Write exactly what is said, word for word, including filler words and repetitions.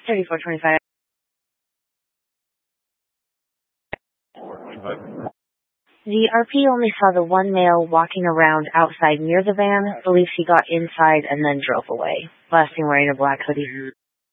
thirty-four twenty-five. The R P only saw the one male walking around outside near the van, believes he got inside and then drove away. Last seen wearing a black hoodie.